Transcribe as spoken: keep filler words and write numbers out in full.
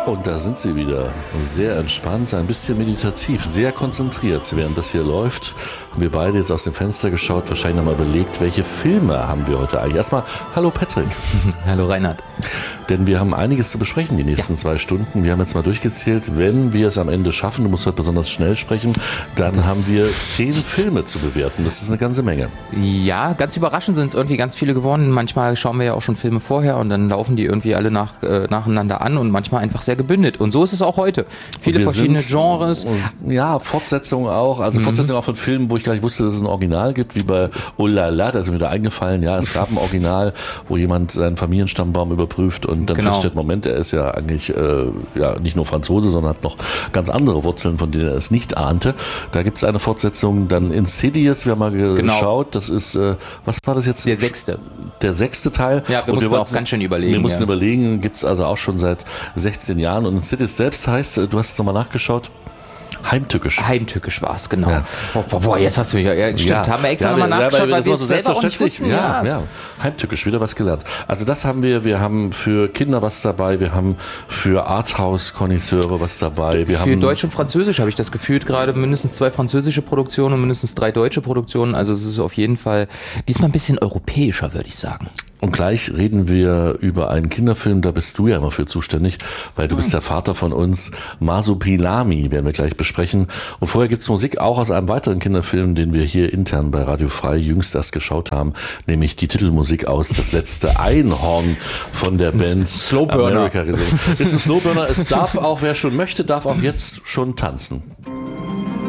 Und da sind sie wieder. Sehr entspannt, ein bisschen meditativ, sehr konzentriert. Während das hier läuft, haben wir beide jetzt aus dem Fenster geschaut, wahrscheinlich nochmal überlegt, welche Filme haben wir heute eigentlich. Erstmal, hallo Patrick. Hallo Reinhard. Denn wir haben einiges zu besprechen die nächsten ja. zwei Stunden. Wir haben jetzt mal durchgezählt, wenn wir es am Ende schaffen, du musst heute besonders schnell sprechen, dann das haben wir zehn Filme zu bewerten. Das ist eine ganze Menge. Ja, ganz überraschend sind es irgendwie ganz viele geworden. Manchmal schauen wir ja auch schon Filme vorher und dann laufen die irgendwie alle nach, äh, nacheinander an und manchmal einfach sehr gebündelt. Und so ist es auch heute. Viele verschiedene sind, Genres. Ja, Fortsetzungen auch. Also mhm. Fortsetzungen auch von Filmen, wo ich gar nicht wusste, dass es ein Original gibt, wie bei Oh la la, da ist mir wieder eingefallen. Ja, es gab ein Original, wo jemand seinen Familienstammbaum überprüft und dann genau. feststellt, Moment, er ist ja eigentlich äh, ja nicht nur Franzose, sondern hat noch ganz andere Wurzeln, von denen er es nicht ahnte. Da gibt es eine Fortsetzung, dann Insidious, wir haben mal genau. geschaut, das ist, äh, was war das jetzt? Der sechste. Der sechste Teil. Ja, wir mussten wir auch ganz schön überlegen. Wir mussten ja. überlegen, gibt es also auch schon seit sechzehn Jahren und Insidious selbst heißt, du hast jetzt nochmal nachgeschaut, Heimtückisch. Heimtückisch war es, genau. Ja. Boah, boah, jetzt hast du ja, ja stimmt, ja. haben wir extra ja, nochmal nachgeschaut, ja, weil, weil wir es selber auch nicht wussten. Ja, ja, ja. Heimtückisch, wieder was gelernt. Also das haben wir, wir haben für Kinder was dabei, wir haben für Arthouse-Konnoisseure was dabei. Wir für haben Deutsch und Französisch habe ich das gefühlt, gerade mindestens zwei französische Produktionen und mindestens drei deutsche Produktionen. Also es ist auf jeden Fall diesmal ein bisschen europäischer, würde ich sagen. Und gleich reden wir über einen Kinderfilm, da bist du ja immer für zuständig, weil du bist der Vater von uns. Masupilami werden wir gleich besprechen. Und vorher gibt's Musik auch aus einem weiteren Kinderfilm, den wir hier intern bei Radio Frei jüngst erst geschaut haben, nämlich die Titelmusik aus Das letzte Einhorn von der Band Slowburner. America gesungen. Ist ein Slowburner. Es darf auch, wer schon möchte, darf auch jetzt schon tanzen.